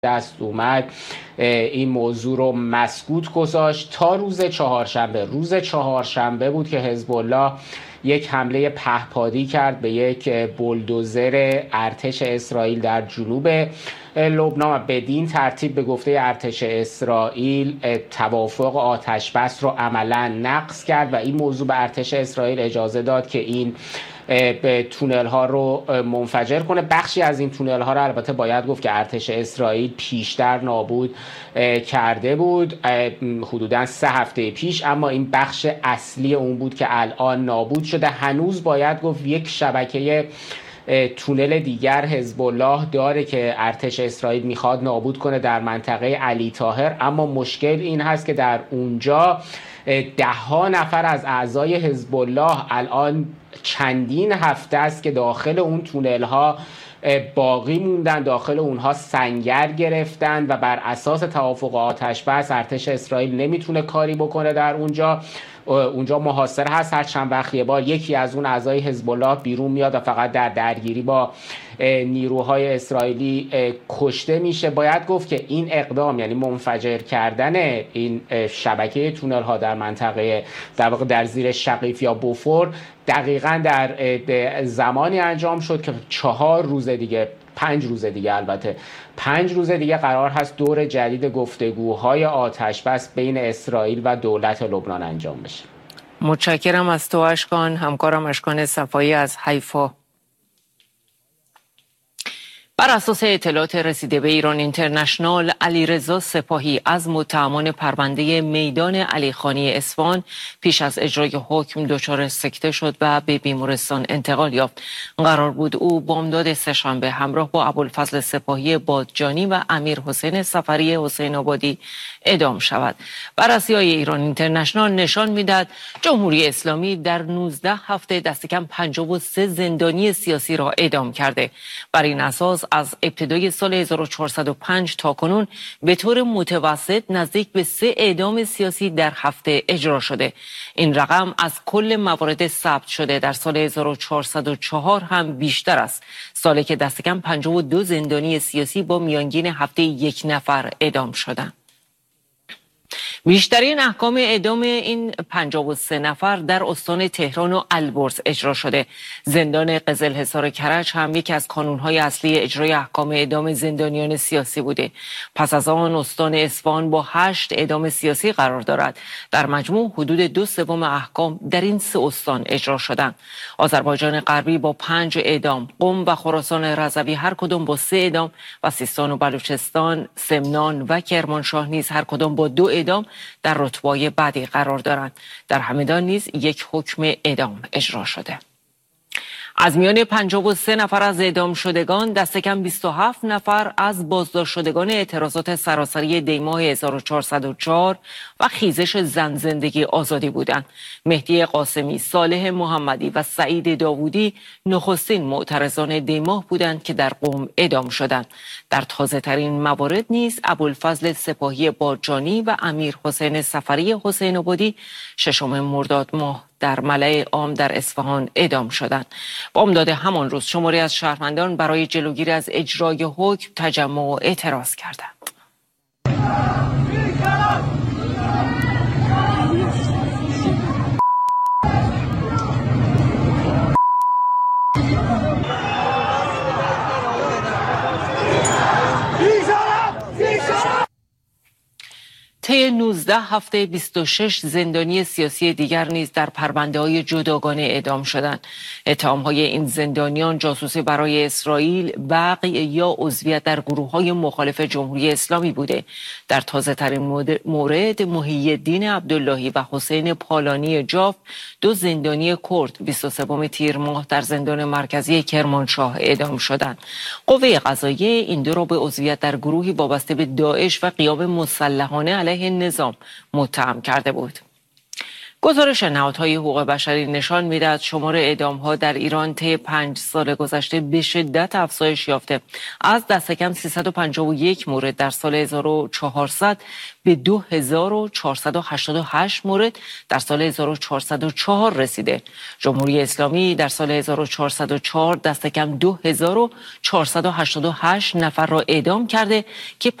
دست اومد این موضوع رو مسکوت گذاشت تا روز چهارشنبه. روز چهارشنبه بود که حزب الله یک حمله پهپادی کرد به یک بولدوزر ارتش اسرائیل در جنوب لبنان. بدین ترتیب به گفته ارتش اسرائیل توافق آتش بس رو عملا نقض کرد و این موضوع به ارتش اسرائیل اجازه داد که این به تونل ها رو منفجر کنه. بخشی از این تونل ها رو البته باید گفت که ارتش اسرائیل پیشتر نابود کرده بود حدوداً 3 هفته پیش، اما این بخش اصلی اون بود که الان نابود شده. هنوز باید گفت یک شبکه تونل دیگر حزب الله داره که ارتش اسرائیل میخواد نابود کنه در منطقه علی طاهر، اما مشکل این هست که در اونجا 10 نفر از اعضای حزب الله الان چندین هفته است که داخل اون تونل ها باقی موندن، داخل اونها سنگر گرفتن و بر اساس توافق آتش بس ارتش اسرائیل نمیتونه کاری بکنه در اونجا محاصره هست. هر چند وقت یه بار یکی از اون اعضای حزب الله بیرون میاد و فقط در درگیری با نیروهای اسرائیلی کشته میشه. باید گفت که این اقدام، یعنی منفجر کردن این شبکه تونل ها در منطقه در واقع در زیر شقیف یا بوفور، دقیقاً در زمانی انجام شد که 4 روز دیگه 5 روز دیگه البته 5 روز دیگه قرار هست دور جدید گفتگوهای آتش بس بین اسرائیل و دولت لبنان انجام بشه. متشکرم از تو اشکان، همکارم اشکان صفایی از حیفا. بر اساس اطلاعات رسیده به ایران اینترنشنال، علیرضا سپاهی از متهمان پرونده میدان علیخانی اصفهان پیش از اجرای حکم دچار سکته شد و به بیمارستان انتقال یافت. قرار بود او بامداد سه‌شنبه همراه با ابوالفضل سپاهی بادجانی و امیر حسین سفری حسین آبادی اعدام شود. بررسی‌های ایران اینترنشنال نشان می‌دهد جمهوری اسلامی در 19 هفته دست کم 53 زندانی سیاسی را اعدام کرده. بر این اساس از ابتدای سال 1405 تا کنون به طور متوسط نزدیک به 3 اعدام سیاسی در هفته اجرا شده. این رقم از کل موارد ثبت شده در سال 1404 هم بیشتر است، سالی که دست کم 52 زندانی سیاسی با میانگین هفته 1 نفر اعدام شدند. بیشترین احکام اعدام این 53 نفر در استان تهران و البرز اجرا شده. زندان قزلحصار کرج هم یکی از کانونهای اصلی اجرای احکام اعدام زندانیان سیاسی بوده. پس از آن استان اصفهان با 8 اعدام سیاسی قرار دارد. در مجموع حدود 2/3 احکام در این 3 استان اجرا شدند. آذربایجان غربی با 5 اعدام، قم و خراسان رضوی هر کدام با 3 اعدام و سیستان و بلوچستان، سمنان و کرمانشاه نیز هر کدام با 2 اعدام در رتبه‌های بعدی قرار دارند. در همدان نیز 1 حکم اعدام اجرا شده. از میان 53 نفر از اعدام شدگان دست کم 27 نفر از بازداشت شدگان اعتراضات سراسری دیماه 1404 و خیزش زن زندگی آزادی بودند. مهدی قاسمی، صالح محمدی و سعید داوودی نخستین معترضان دیماه بودند که در قم اعدام شدند. در تازه ترین موارد نیز ابوالفضل سپاهی بادجانی و امیر حسین سفری حسین آبادی 6 مرداد ماه در ملأ عام در اصفهان اعدام شدند. بامداد همان روز شماری از شهروندان برای جلوگیری از اجرای حکم تجمع و اعتراض کردند. طی 19 هفته 26 زندانی سیاسی دیگر نیز در پرونده‌های جداگانه اعدام شدند. اتهام‌های این زندانیان جاسوسی برای اسرائیل، بغی یا عضویت در گروه‌های مخالف جمهوری اسلامی بوده. در تازه‌ترین مورد محی الدین عبداللهی و حسین پالانی جاف، 2 زندانی کرد 23 تیر ماه در زندان مرکزی کرمانشاه اعدام شدند. قوه قضاییه این 2 را به عضویت در گروهی وابسته به داعش و قیام مسلحانه علیه نظام متهم کرده بود. گزارش نهادهای حقوق بشری نشان می‌دهد شمار اعدام‌ها در ایران طی 5 سال گذشته به شدت افزایش یافته. از دست کم 351 مورد در سال 1400 به 2488 مورد در سال 1404 رسیده. جمهوری اسلامی در سال 1404 دست کم 2488 نفر را اعدام کرده که